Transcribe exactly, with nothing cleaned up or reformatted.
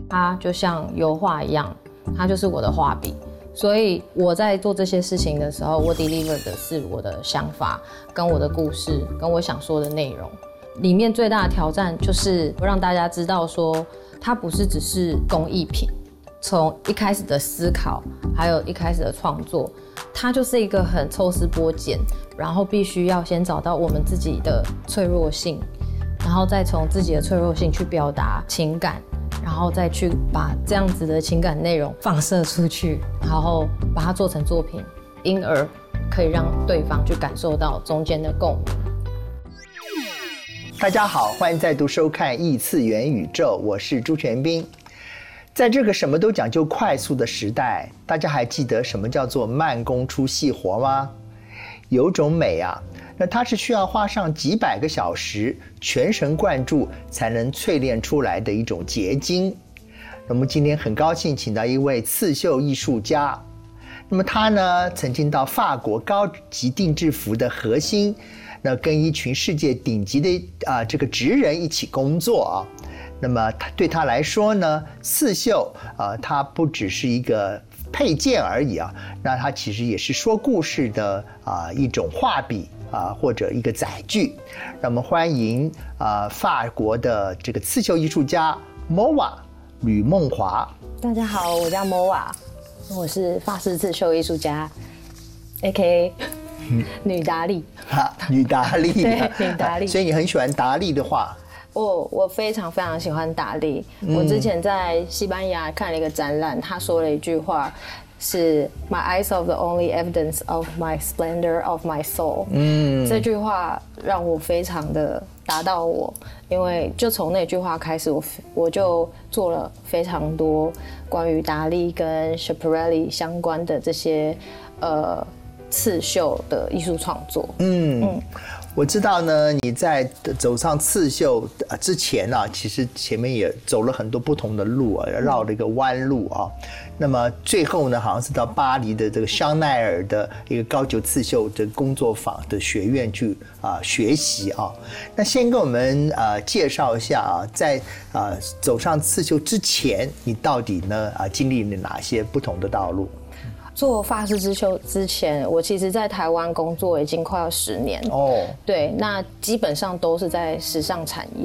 它就像油画一样，它就是我的画笔。所以我在做这些事情的时候，我 deliver 的是我的想法跟我的故事跟我想说的内容。里面最大的挑战就是让大家知道说，它不是只是工艺品，从一开始的思考还有一开始的创作，它就是一个很抽丝剥茧，然后必须要先找到我们自己的脆弱性，然后再从自己的脆弱性去表达情感，然后再去把这样子的情感内容放射出去，然后把它做成作品，因而可以让对方去感受到中间的共鸣。 大家好，欢迎再度收看异次元宇宙，我是朱全斌。在这个什么都讲究快速的时代，大家还记得什么叫做慢工出细活吗？有种美啊，那它是需要花上几百个小时全神贯注才能淬炼出来的一种结晶。那么今天很高兴请到一位刺绣艺术家，那么他呢曾经到法国高级定制服的核心，那跟一群世界顶级的啊、呃、这个职人一起工作啊。那么他对他来说呢，刺绣啊、呃，它不只是一个配件而已啊，那它其实也是说故事的啊、呃、一种画笔啊、呃、或者一个载具。让我们欢迎啊、呃、法国的这个刺绣艺术家 Moa 吕梦华。 大家好，我叫 Moa， 我是法式刺绣艺术家 A K A 女达利。 哈，女达利。 对，女达利。 所以你很喜欢达利的画。 我我非常非常喜欢达利、嗯。我之前在西班牙看了一个展览，他说了一句话，是 "My eyes are the only evidence of my splendor of my soul"。嗯，这句话让我非常的打到我，因为就从那句话开始，我我就做了非常多关于达利跟 Schiaparelli 相关的这些呃刺绣的艺术创作。嗯嗯。 我知道呢，你在走上刺绣之前啊，其实前面也走了很多不同的路啊，绕了一个弯路啊。那么最后呢，好像是到巴黎的这个香奈儿的一个高级刺绣的工作坊的学院去啊学习啊。那先跟我们啊介绍一下啊，在啊走上刺绣之前，你到底呢啊经历了哪些不同的道路？ 做法式刺绣之前，我其实在台湾工作已经快要十年哦。对，那基本上都是在时尚产